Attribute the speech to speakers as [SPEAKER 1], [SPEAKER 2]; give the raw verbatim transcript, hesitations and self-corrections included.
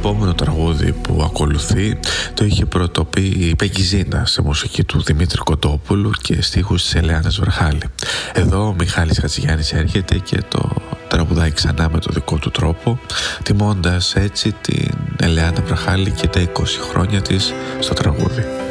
[SPEAKER 1] επόμενο τραγούδι που ακολουθεί το είχε πρωτοπεί η Πεγκιζίνα σε μουσική του Δημήτρη Κοντόπουλου και στίχους της Ελεάνας Βραχάλη. Εδώ ο Μιχάλης Χατζηγιάννης έρχεται και το τραγουδάει ξανά με το δικό του τρόπο, τιμώντας έτσι την Ελεάνα Βραχάλη και τα είκοσι χρόνια της στο τραγούδι.